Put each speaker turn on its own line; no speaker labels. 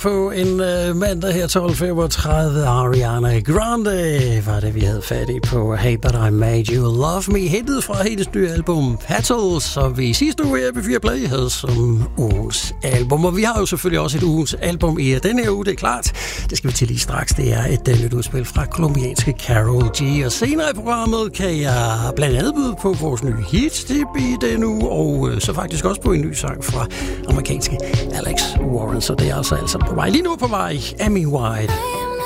På en mandag her 12:35, Ariana Grande var det, vi havde fat i på Hey But I Made You Love Me, hittet fra hendes nye album Petals, som vi sidste uge her på 4 Play havde som ugens album. Og vi har jo selvfølgelig også et ugens album i denne her uge, det er klart. Det skal vi til lige straks. Det er et nyt udspil fra kolumbianske Karol G. Og senere i programmet kan jeg blandt andet byde på vores nye hits-tip i denne uge, og så faktisk også på en ny sang fra amerikanske Alex Warren. Så det er altså på vej. Lige nu på vej, Amy White.